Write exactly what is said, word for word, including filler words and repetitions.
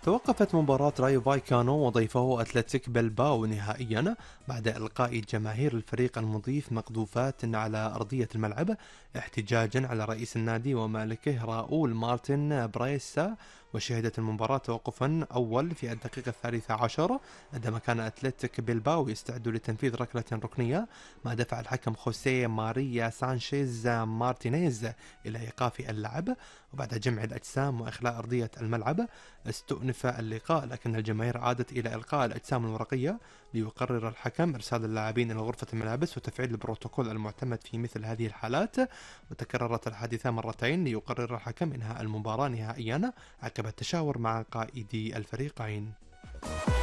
توقفت مباراة رايو فايكانو وضيفه أتلتيك بلباو نهائيا بعد إلقاء جماهير الفريق المضيف مقذوفات على أرضية الملعب احتجاجا على رئيس النادي ومالكه راؤول مارتن بريسا. وشهدت المباراة توقفا أول في الدقيقة الثالثة عشر عندما كان أتلتيك بلباو يستعد لتنفيذ ركلة ركنية، ما دفع الحكم خوسيه ماريا سانشيز مارتينيز إلى إيقاف اللعب. وبعد جمع الأجسام وإخلاء أرضية الملعب استؤنف اللقاء، لكن الجماهير عادت إلى إلقاء الأجسام الورقية ليقرر الحكم إرسال اللاعبين إلى غرفة الملابس وتفعيل البروتوكول المعتمد في مثل هذه الحالات. وتكررت الحادثة مرتين ليقرر الحكم إنهاء المباراة نهائيا عقب التشاور مع قائدي الفريقين.